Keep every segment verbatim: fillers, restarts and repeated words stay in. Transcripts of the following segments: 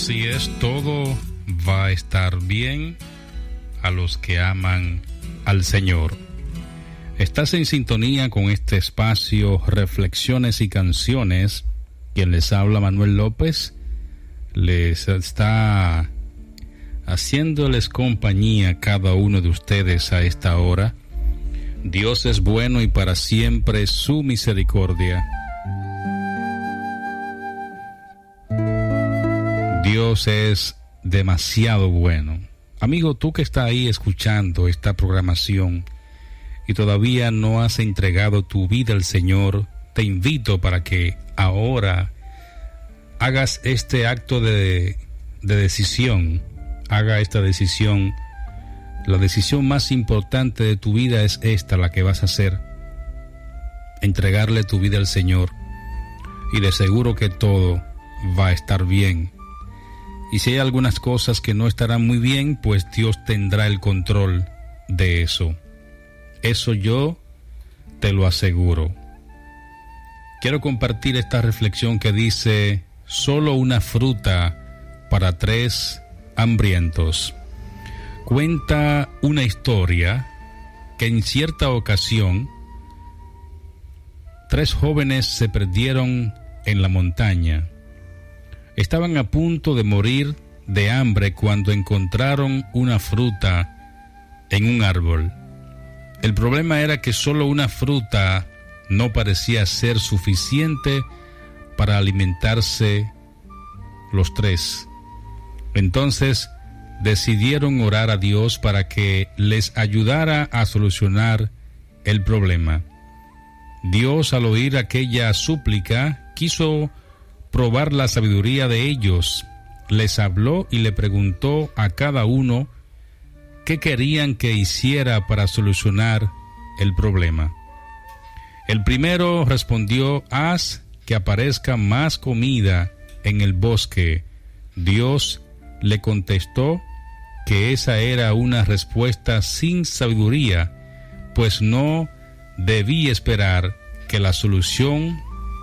Así es, todo va a estar bien a los que aman al Señor. Estás en sintonía con este espacio Reflexiones y Canciones. Quien les habla, Manuel López, les está haciéndoles compañía a cada uno de ustedes a esta hora. Dios es bueno y para siempre su misericordia. Dios es demasiado bueno. Amigo, tú que estás ahí escuchando esta programación y todavía no has entregado tu vida al Señor, te invito para que ahora hagas este acto de, de decisión. Haga esta decisión. La decisión más importante de tu vida es esta, la que vas a hacer. Entregarle tu vida al Señor. Y de seguro que todo va a estar bien. Y si hay algunas cosas que no estarán muy bien, pues Dios tendrá el control de eso. Eso yo te lo aseguro. Quiero compartir esta reflexión que dice: solo una fruta para tres hambrientos. Cuenta una historia que en cierta ocasión tres jóvenes se perdieron en la montaña. Estaban a punto de morir de hambre cuando encontraron una fruta en un árbol. El problema era que solo una fruta no parecía ser suficiente para alimentarse los tres. Entonces decidieron orar a Dios para que les ayudara a solucionar el problema. Dios, al oír aquella súplica, quiso probar la sabiduría de ellos. Les habló y le preguntó a cada uno qué querían que hiciera para solucionar el problema. El primero respondió: haz que aparezca más comida en el bosque. Dios le contestó que esa era una respuesta sin sabiduría, pues no debía esperar que la solución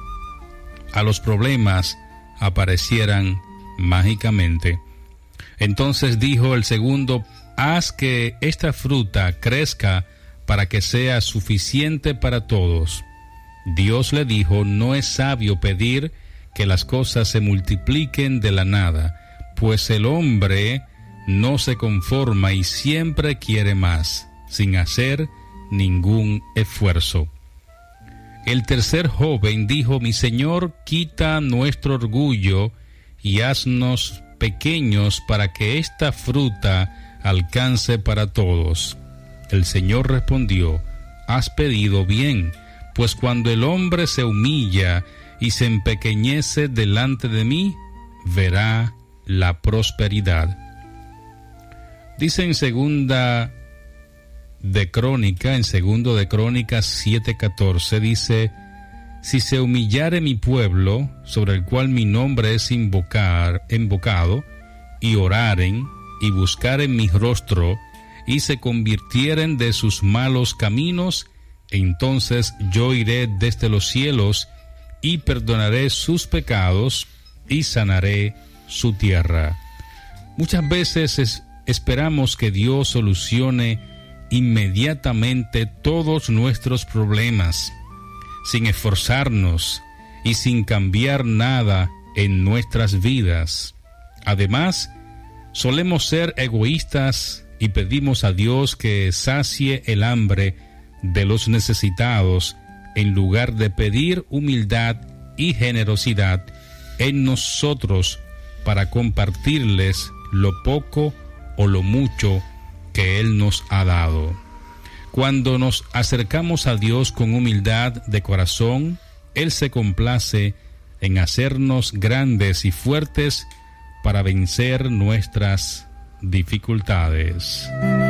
a los problemas aparecieran mágicamente. Entonces dijo el segundo: haz que esta fruta crezca para que sea suficiente para todos. Dios le dijo: no es sabio pedir que las cosas se multipliquen de la nada, pues el hombre no se conforma y siempre quiere más, sin hacer ningún esfuerzo. El tercer joven dijo: mi Señor, quita nuestro orgullo y haznos pequeños para que esta fruta alcance para todos. El Señor respondió: has pedido bien, pues cuando el hombre se humilla y se empequeñece delante de mí, verá la prosperidad. Dice en segunda de Crónica, en segundo de Crónicas siete catorce, dice: si se humillare mi pueblo, sobre el cual mi nombre es invocar, invocado, y oraren, y buscaren mi rostro, y se convirtieren de sus malos caminos, entonces yo iré desde los cielos, y perdonaré sus pecados, y sanaré su tierra. Muchas veces es, esperamos que Dios solucione inmediatamente todos nuestros problemas, sin esforzarnos y sin cambiar nada en nuestras vidas. Además, solemos ser egoístas y pedimos a Dios que sacie el hambre de los necesitados en lugar de pedir humildad y generosidad en nosotros para compartirles lo poco o lo mucho que Él nos ha dado. Cuando nos acercamos a Dios con humildad de corazón, Él se complace en hacernos grandes y fuertes para vencer nuestras dificultades.